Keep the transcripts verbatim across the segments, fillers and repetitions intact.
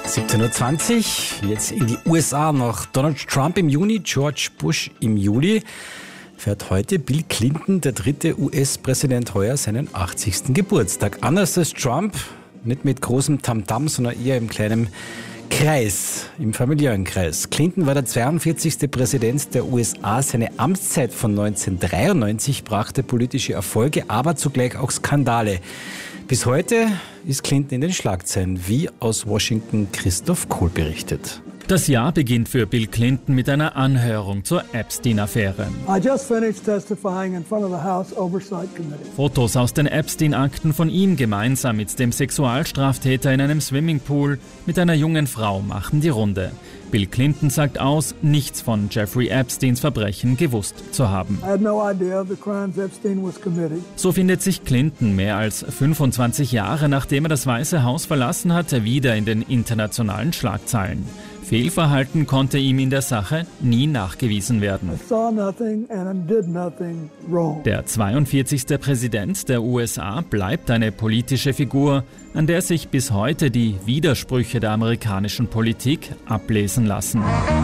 siebzehn Uhr zwanzig, jetzt in die U S A. Nach Donald Trump im Juni, George Bush im Juli, feiert heute Bill Clinton, der dritte U S-Präsident, heuer seinen achtzigsten Geburtstag. Anders als Trump, nicht mit großem Tamtam, sondern eher im kleinen Kreis, im familiären Kreis. Clinton war der zweiundvierzigste Präsident der U S A. Seine Amtszeit von neunzehnhundertdreiundneunzig brachte politische Erfolge, aber zugleich auch Skandale. Bis heute ist Clinton in den Schlagzeilen, wie aus Washington Christoph Kohl berichtet. Das Jahr beginnt für Bill Clinton mit einer Anhörung zur Epstein-Affäre. I just finished testifying in front of the House Oversight Committee. Fotos aus den Epstein-Akten von ihm gemeinsam mit dem Sexualstraftäter in einem Swimmingpool mit einer jungen Frau machen die Runde. Bill Clinton sagt aus, nichts von Jeffrey Epsteins Verbrechen gewusst zu haben. I had no idea of the crimes Epstein was committing. So findet sich Clinton mehr als fünfundzwanzig Jahre nachdem er das Weiße Haus verlassen hatte, wieder in den internationalen Schlagzeilen. Fehlverhalten konnte ihm in der Sache nie nachgewiesen werden. I saw nothing and did nothing wrong. Der zweiundvierzigste Präsident der U S A bleibt eine politische Figur, an der sich bis heute die Widersprüche der amerikanischen Politik ablesen lassen.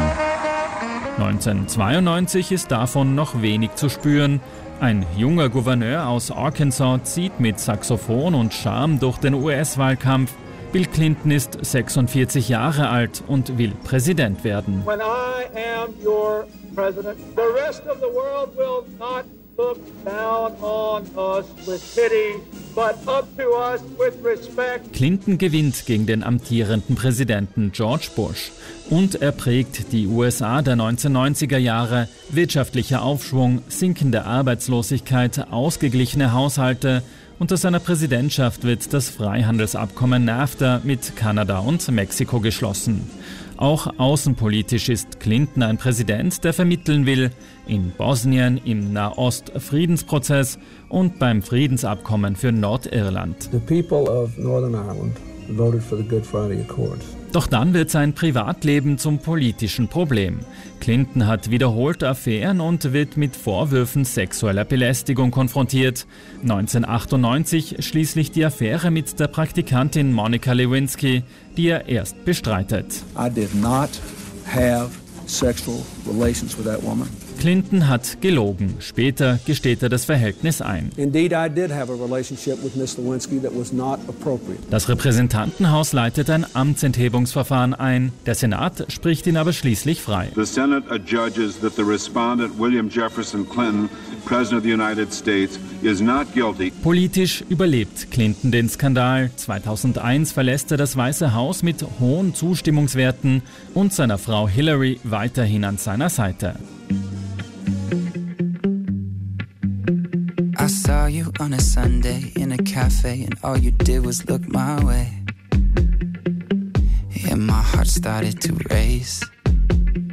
neunzehnhundertzweiundneunzig ist davon noch wenig zu spüren. Ein junger Gouverneur aus Arkansas zieht mit Saxophon und Charme durch den U S-Wahlkampf. Bill Clinton ist sechsundvierzig Jahre alt und will Präsident werden. When I am your president, the rest of the world will not look down on us with pity, but up to us with respect. Clinton gewinnt gegen den amtierenden Präsidenten George Bush und er prägt die U S A der neunzehnhundertneunziger Jahre. Wirtschaftlicher Aufschwung, sinkende Arbeitslosigkeit, ausgeglichene Haushalte. Unter seiner Präsidentschaft wird das Freihandelsabkommen NAFTA mit Kanada und Mexiko geschlossen. Auch außenpolitisch ist Clinton ein Präsident, der vermitteln will, in Bosnien, im Nahost-Friedensprozess und beim Friedensabkommen für Nordirland. The people of Northern Ireland voted for the Good Friday Accords. Doch dann wird sein Privatleben zum politischen Problem. Clinton hat wiederholt Affären und wird mit Vorwürfen sexueller Belästigung konfrontiert. neunzehnhundertachtundneunzig schließlich die Affäre mit der Praktikantin Monica Lewinsky, die er erst bestreitet. I did not have sexual relations with that woman. Clinton hat gelogen. Später gesteht er das Verhältnis ein. Indeed, I did have a relationship with Miss Lewinsky that was not appropriate. Das Repräsentantenhaus leitet ein Amtsenthebungsverfahren ein. Der Senat spricht ihn aber schließlich frei. The Senate adjudges that the respondent William Jefferson Clinton, President of the United States, is not guilty. Politisch überlebt Clinton den Skandal. zweitausendeins verlässt er das Weiße Haus mit hohen Zustimmungswerten und seiner Frau Hillary weiterhin an seiner Seite. I saw you on a Sunday in a cafe and all you did was look my way. Yeah, my heart started to race.